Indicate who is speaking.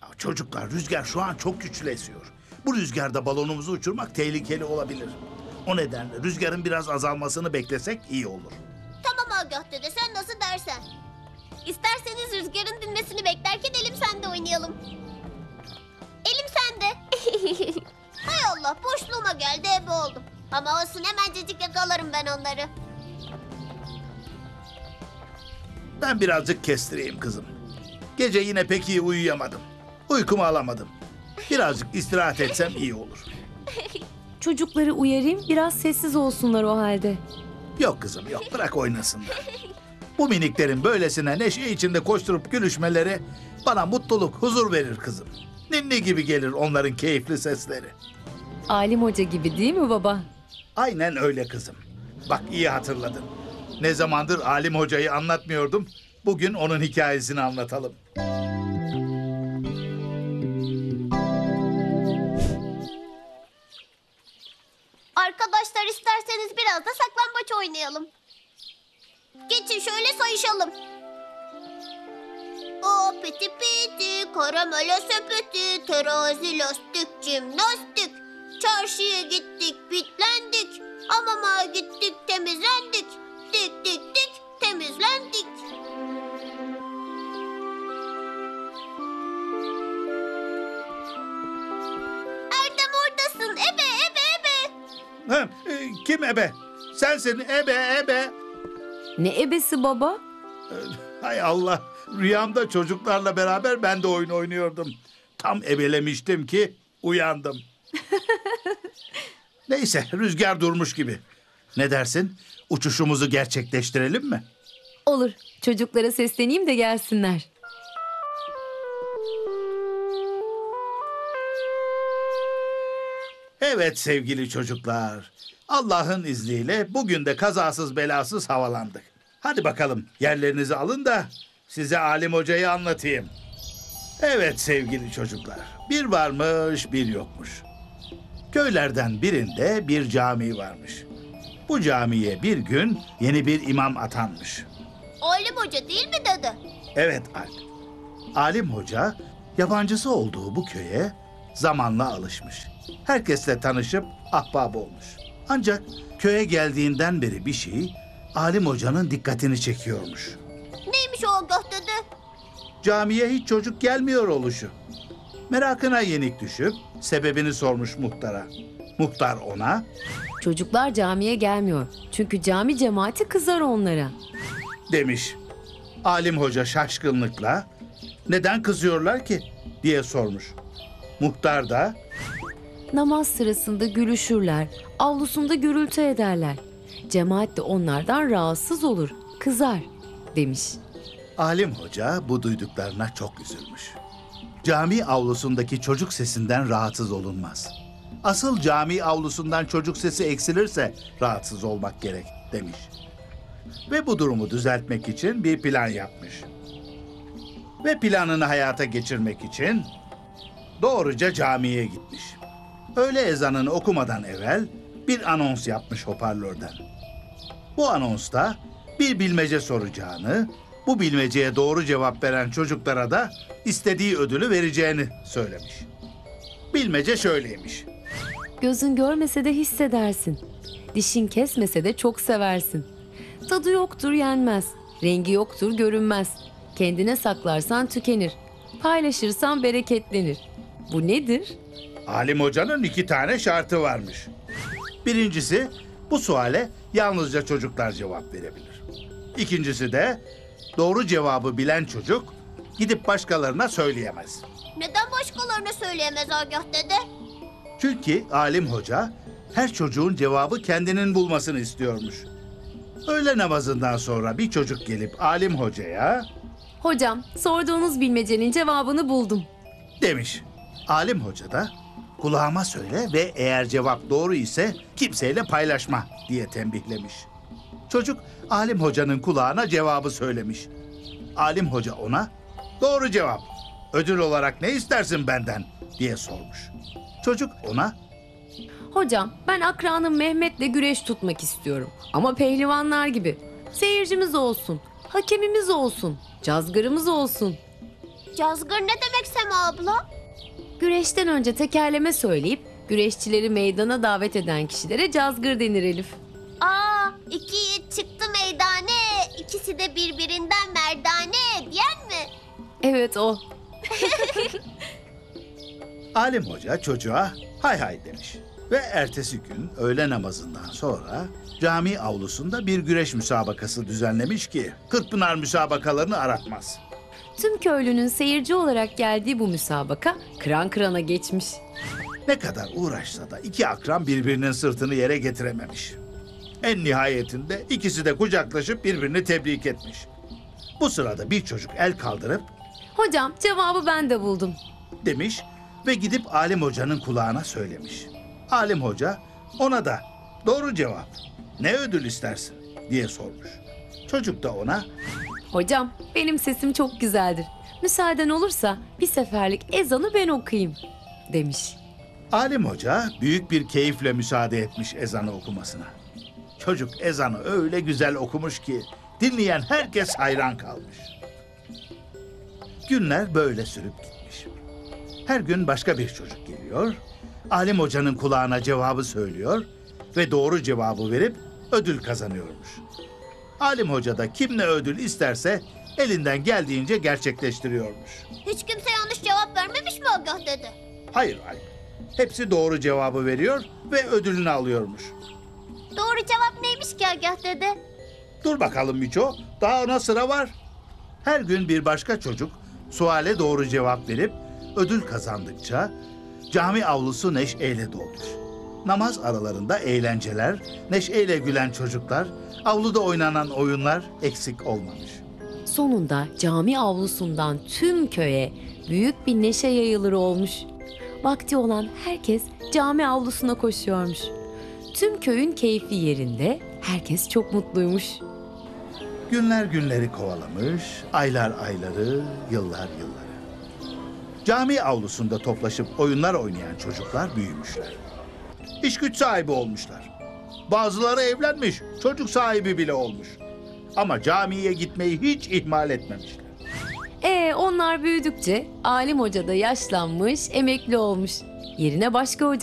Speaker 1: Ya çocuklar, rüzgar şu an çok güçlü esiyor. Bu rüzgarda balonumuzu uçurmak tehlikeli olabilir. O nedenle rüzgarın biraz azalmasını beklesek iyi olur.
Speaker 2: Tamam Agah dede, sen nasıl dersen. İsterseniz rüzgarın dinmesini beklerken elim sende oynayalım. Elim sende. Hay Allah, boşluğuma geldi, ebe oldum. Ama olsun, hemencecik yakalarım ben onları.
Speaker 1: Ben birazcık kestireyim kızım. Gece yine pek iyi uyuyamadım. Uykumu alamadım. Birazcık istirahat etsem iyi olur.
Speaker 3: Çocukları uyarayım, biraz sessiz olsunlar o halde.
Speaker 1: Yok kızım yok, bırak oynasınlar. Bu miniklerin böylesine neşe içinde koşturup gülüşmeleri bana mutluluk, huzur verir kızım. Ninni gibi gelir onların keyifli sesleri.
Speaker 3: Alim Hoca gibi değil mi baba?
Speaker 1: Aynen öyle kızım. Bak iyi hatırladın. Ne zamandır Alim Hoca'yı anlatmıyordum. Bugün onun hikayesini anlatalım.
Speaker 2: Arkadaşlar, isterseniz biraz da saklambaç oynayalım. Geçin şöyle sayışalım. O piti piti, karamele sepeti, terazi lastik, jimnastik. Çarşıya gittik, bitlendik. Hamama gittik, temizlendik. Dik dik dik, temizlendik. Erdem, oradasın. Ebe, ebe, ebe.
Speaker 1: Ha, kim ebe? Sensin ebe ebe.
Speaker 3: Ne ebesi baba?
Speaker 1: Hay Allah. Rüyamda çocuklarla beraber ben de oyun oynuyordum. Tam ebelemiştim ki uyandım. Neyse, rüzgar durmuş gibi. Ne dersin? Uçuşumuzu gerçekleştirelim mi?
Speaker 3: Olur, çocuklara sesleneyim de gelsinler.
Speaker 1: Evet sevgili çocuklar. Allah'ın izniyle bugün de kazasız belasız havalandık. Hadi bakalım yerlerinizi alın da size Alim Hoca'yı anlatayım. Evet sevgili çocuklar. Bir varmış bir yokmuş. Köylerden birinde bir cami varmış. Bu camiye bir gün yeni bir imam atanmış.
Speaker 2: Alim Hoca değil mi dede?
Speaker 1: Evet Alp. Alim Hoca yabancısı olduğu bu köye zamanla alışmış. Herkesle tanışıp ahbap olmuş. Ancak köye geldiğinden beri bir şey Alim Hoca'nın dikkatini çekiyormuş.
Speaker 2: Neymiş o Agah dede?
Speaker 1: Camiye hiç çocuk gelmiyor oluşu. Merakına yenik düşüp sebebini sormuş muhtara. Muhtar ona
Speaker 3: Çocuklar camiye gelmiyor. Çünkü cami cemaati kızar onlara.
Speaker 1: demiş. Alim Hoca şaşkınlıkla neden kızıyorlar ki diye sormuş. Muhtar da
Speaker 3: Namaz sırasında gülüşürler, avlusunda gürültü ederler. Cemaat de onlardan rahatsız olur, kızar demiş.
Speaker 1: Alim Hoca bu duyduklarına çok üzülmüş. Cami avlusundaki çocuk sesinden rahatsız olunmaz. Asıl cami avlusundan çocuk sesi eksilirse rahatsız olmak gerek demiş. Ve bu durumu düzeltmek için bir plan yapmış. Ve planını hayata geçirmek için doğruca camiye gitmiş. Öğle ezanını okumadan evvel bir anons yapmış hoparlörden. Bu anonsta bir bilmece soracağını, bu bilmeceye doğru cevap veren çocuklara da istediği ödülü vereceğini söylemiş. Bilmece şöyleymiş.
Speaker 3: Gözün görmese de hissedersin. Dişin kesmese de çok seversin. Tadı yoktur yenmez. Rengi yoktur görünmez. Kendine saklarsan tükenir. Paylaşırsan bereketlenir. Bu nedir?
Speaker 1: Alim Hoca'nın 2 tane şartı varmış. Birincisi, bu suale yalnızca çocuklar cevap verebilir. İkincisi de doğru cevabı bilen çocuk gidip başkalarına söyleyemez.
Speaker 2: Neden başkalarına söyleyemez Agah dede?
Speaker 1: Çünkü Alim Hoca her çocuğun cevabı kendinin bulmasını istiyormuş. Öğle namazından sonra bir çocuk gelip Alim Hoca'ya
Speaker 3: Hocam, sorduğunuz bilmecenin cevabını buldum.
Speaker 1: demiş. Alim Hoca da kulağıma söyle ve eğer cevap doğru ise kimseyle paylaşma diye tembihlemiş. Çocuk Alim Hoca'nın kulağına cevabı söylemiş. Alim Hoca ona doğru cevap, ödül olarak ne istersin benden diye sormuş. Çocuk ona
Speaker 3: Hocam, ben akranım Mehmet'le güreş tutmak istiyorum. Ama pehlivanlar gibi. Seyircimiz olsun, hakemimiz olsun, cazgırımız olsun
Speaker 2: Cazgır ne demek Sema abla?
Speaker 3: Güreşten önce tekerleme söyleyip güreşçileri meydana davet eden kişilere cazgır denir Elif.
Speaker 2: Aa, iki yiğit çıktı meydane, ikisi de birbirinden merdane diyen mi?
Speaker 3: Evet o.
Speaker 1: Alim Hoca çocuğa hay hay demiş. Ve ertesi gün öğle namazından sonra cami avlusunda bir güreş müsabakası düzenlemiş ki Kırkpınar müsabakalarını aratmaz.
Speaker 3: Tüm köylünün seyirci olarak geldiği bu müsabaka kıran kırana geçmiş.
Speaker 1: Ne kadar uğraşsa da iki akran birbirinin sırtını yere getirememiş. En nihayetinde ikisi de kucaklaşıp birbirini tebrik etmiş. Bu sırada bir çocuk el kaldırıp
Speaker 3: Hocam cevabı ben de buldum.
Speaker 1: demiş ve gidip Alim Hoca'nın kulağına söylemiş. Alim Hoca ona da doğru cevap, ne ödül istersin diye sormuş. Çocuk da ona
Speaker 3: Hocam benim sesim çok güzeldir. Müsaaden olursa bir seferlik ezanı ben okuyayım demiş.
Speaker 1: Alim Hoca büyük bir keyifle müsaade etmiş ezanı okumasına. Çocuk ezanı öyle güzel okumuş ki dinleyen herkes hayran kalmış. Günler böyle sürüp gitmiş. Her gün başka bir çocuk geliyor, Alim Hoca'nın kulağına cevabı söylüyor ve doğru cevabı verip ödül kazanıyormuş. Alim Hoca da kim ne ödül isterse elinden geldiğince gerçekleştiriyormuş.
Speaker 2: Hiç kimse yanlış cevap vermemiş mi Agah dede?
Speaker 1: Hayır, hayır. Hepsi doğru cevabı veriyor ve ödülünü alıyormuş.
Speaker 2: Doğru cevap neymiş ki Agah dede?
Speaker 1: Dur bakalım Miço, daha ona sıra var. Her gün bir başka çocuk suale doğru cevap verip ödül kazandıkça cami avlusu neşeyle dolmuş. Namaz aralarında eğlenceler, neşeyle gülen çocuklar, avluda oynanan oyunlar eksik olmamış.
Speaker 3: Sonunda cami avlusundan tüm köye büyük bir neşe yayılır olmuş. Vakti olan herkes cami avlusuna koşuyormuş. Tüm köyün keyfi yerinde, herkes çok mutluymuş.
Speaker 1: Günler günleri kovalamış, aylar ayları, yıllar yılları. Cami avlusunda toplaşıp oyunlar oynayan çocuklar büyümüşler. İş güç sahibi olmuşlar. Bazıları evlenmiş, çocuk sahibi bile olmuş. Ama camiye gitmeyi hiç ihmal etmemişler.
Speaker 3: Onlar büyüdükçe Alim Hoca da yaşlanmış, emekli olmuş. Yerine başka hoca